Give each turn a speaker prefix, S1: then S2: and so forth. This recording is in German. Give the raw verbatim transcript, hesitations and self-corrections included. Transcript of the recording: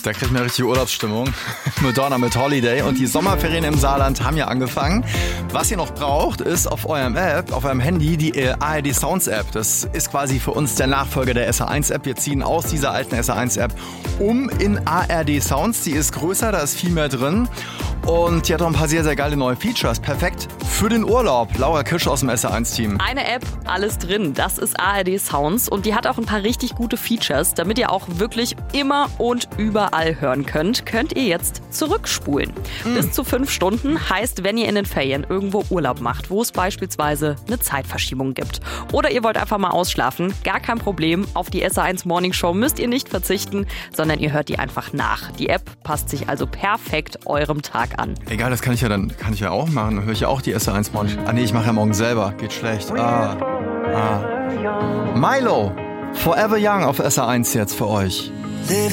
S1: Da kriegt man richtig Urlaubsstimmung. Madonna mit Holiday. Und die Sommerferien im Saarland haben ja angefangen. Was ihr noch braucht, ist auf eurem App, auf eurem Handy die A R D Sounds App. Das ist quasi für uns der Nachfolger der S R eins App. Wir ziehen aus dieser alten S R eins App um in A R D Sounds. Die ist größer, da ist viel mehr drin. Und die hat auch ein paar sehr, sehr geile neue Features. Perfekt für den Urlaub. Laura Kirsch aus dem S R eins Team.
S2: Eine App, alles drin. Das ist A R D Sounds. Und die hat auch ein paar richtig gute Features, damit ihr auch wirklich immer und überall hören könnt. Könnt ihr jetzt zurückspulen. Mhm. Bis zu fünf Stunden heißt, wenn ihr in den Ferien irgendwo Urlaub macht, wo es beispielsweise eine Zeitverschiebung gibt. Oder ihr wollt einfach mal ausschlafen. Gar kein Problem. Auf die S R eins Morning Show müsst ihr nicht verzichten, sondern ihr hört die einfach nach. Die App passt sich also perfekt eurem Tag an.
S1: Egal, das kann ich ja dann kann ich ja auch machen. Dann höre ich ja auch die S R eins Morning. Ah nee, ich mache ja morgen selber. Geht schlecht. Ah. ah. Milo, Forever Young auf S R eins jetzt für euch.